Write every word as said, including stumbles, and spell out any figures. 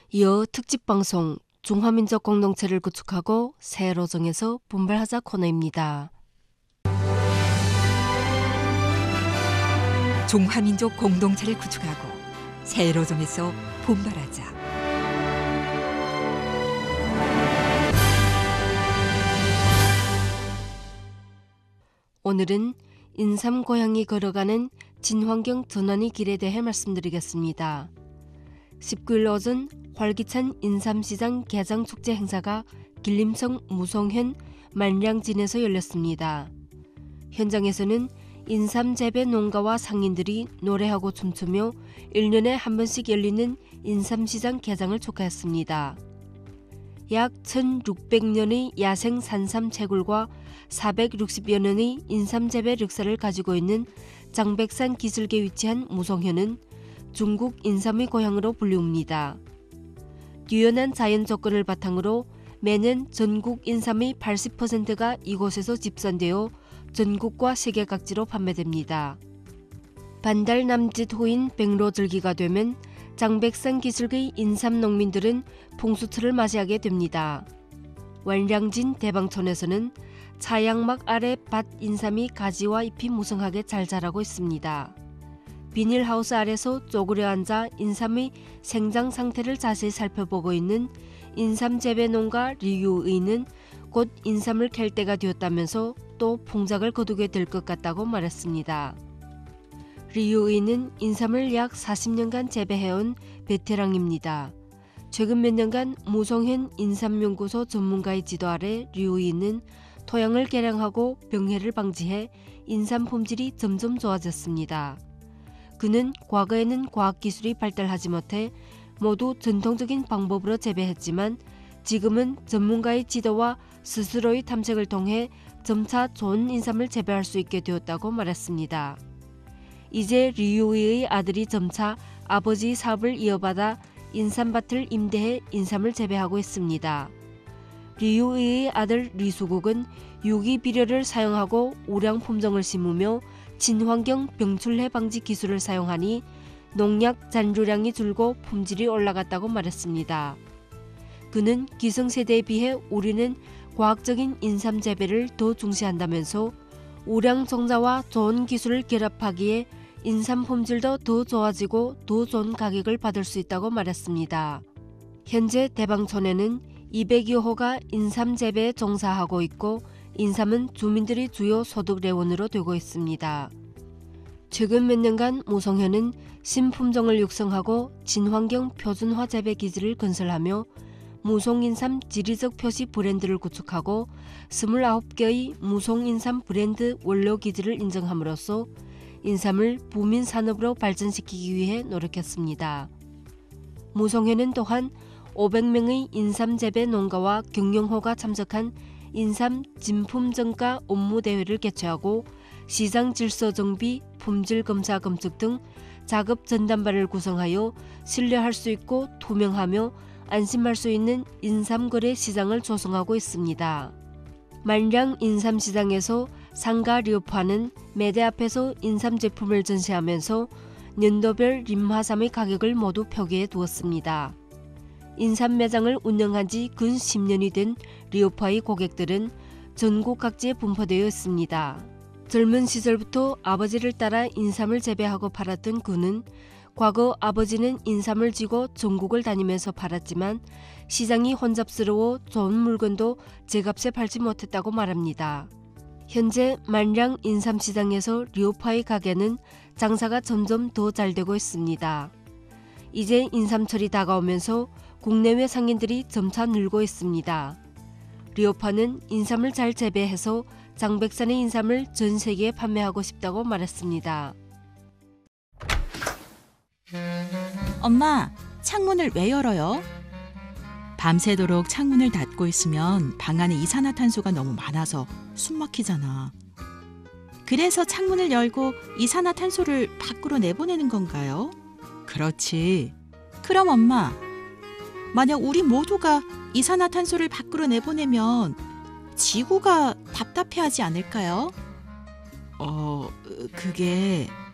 이어 특집방송 중화민족 공동체를 구축하고 새로 정해서 분발하자 코너입니다. 중화민족 공동체를 구축하고 새로 정해서 분발하자. 오늘은 인삼 고향이 걸어가는 진환경 전환의 길에 대해 말씀드리겠습니다. 십구 일 오전 활기찬 인삼시장 개장축제 행사가 길림성 무송현 만량진에서 열렸습니다. 현장에서는 인삼 재배 농가와 상인들이 노래하고 춤추며 일 년에 한 번씩 열리는 인삼시장 개장을 축하했습니다. 약 천육백 년의 야생 산삼 채굴과 사백육십여 년의 인삼 재배 역사를 가지고 있는 장백산 기슭에 위치한 무송현은 중국 인삼의 고향으로 불리웁니다. 유연한 자연 조건을 바탕으로 매년 전국 인삼의 팔십 퍼센트가 이곳에서 집산되어 전국과 세계 각지로 판매됩니다. 반달 남짓 후인 백로절기가 되면 장백산 기슭의 인삼 농민들은 풍수철을 맞이하게 됩니다. 완량진 대방촌에서는 차양막 아래 밭 인삼이 가지와 잎이 무성하게 잘 자라고 있습니다. 비닐하우스 아래서 쪼그려 앉아 인삼의 생장 상태를 자세히 살펴보고 있는 인삼 재배 농가 리유의는 곧 인삼을 캘 때가 되었다면서 또 풍작을 거두게 될 것 같다고 말했습니다. 리유의는 인삼을 약 사십 년간 재배해온 베테랑입니다. 최근 몇 년간 무송현 인삼연구소 전문가의 지도 아래 리유의는 토양을 개량하고 병해를 방지해 인삼 품질이 점점 좋아졌습니다. 그는 과거에는 과학기술이 발달하지 못해 모두 전통적인 방법으로 재배했지만 지금은 전문가의 지도와 스스로의 탐색을 통해 점차 좋은 인삼을 재배할 수 있게 되었다고 말했습니다. 이제 리유이의 아들이 점차 아버지의 사업을 이어받아 인삼밭을 임대해 인삼을 재배하고 있습니다. 리유이의 아들 리수국은 유기비료를 사용하고 우량 품종을 심으며 친환경 병출해 방지 기술을 사용하니 농약 잔류량이 줄고 품질이 올라갔다고 말했습니다. 그는 기성세대에 비해 우리는 과학적인 인삼 재배를 더 중시한다면서 우량 종자와 좋은 기술을 결합하기에 인삼 품질도 더 좋아지고 더 좋은 가격을 받을 수 있다고 말했습니다. 현재 대방촌에는 이백여 호가 인삼 재배에 종사하고 있고 인삼은 주민들의 주요 소득래원으로 되고 있습니다. 최근 몇 년간 무송현은 신품종을 육성하고 친환경 표준화 재배 기지를 건설하며 무송인삼 지리적 표시 브랜드를 구축하고 이십구 개의 무송인삼 브랜드 원료 기지를 인정함으로써 인삼을 부민 산업으로 발전시키기 위해 노력했습니다. 무송현은 또한 오백 명의 인삼 재배 농가와 경영호가 참석한 인삼 진품정가 업무대회를 개최하고 시장 질서 정비, 품질 검사 검측 등 작업 전담반을 구성하여 신뢰할 수 있고 투명하며 안심할 수 있는 인삼거래 시장을 조성하고 있습니다. 만량 인삼시장에서 상가 리오파는 매대 앞에서 인삼 제품을 전시하면서 년도별 림화삼의 가격을 모두 표기해 두었습니다. 인삼 매장을 운영한 지 근 십 년이 된 리오파의 고객들은 전국 각지에 분포되어 있습니다. 젊은 시절부터 아버지를 따라 인삼을 재배하고 팔았던 그는 과거 아버지는 인삼을 지고 전국을 다니면서 팔았지만 시장이 혼잡스러워 좋은 물건도 제값에 팔지 못했다고 말합니다. 현재 만량 인삼시장에서 리오파의 가게는 장사가 점점 더 잘 되고 있습니다. 이제 인삼철이 다가오면서 국내외 상인들이 점차 늘고 있습니다. 리오파는 인삼을 잘 재배해서 장백산의 인삼을 전 세계에 판매하고 싶다고 말했습니다. 엄마, 창문을 왜 열어요? 밤새도록 창문을 닫고 있으면 방 안에 이산화탄소가 너무 많아서 숨 막히잖아. 그래서 창문을 열고 이산화탄소를 밖으로 내보내는 건가요? 그렇지. 그럼 엄마, 만약 우리 모두가 이산화탄소를 밖으로 내보내면 지구가 답답해하지 않을까요? 어, 그게...